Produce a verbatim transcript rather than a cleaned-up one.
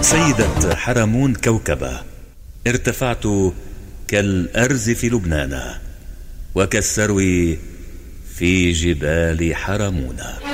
سيدة حرمون كوكبة، ارتفعت كالأرز في لبنان وكالسرو في جبال حرمون.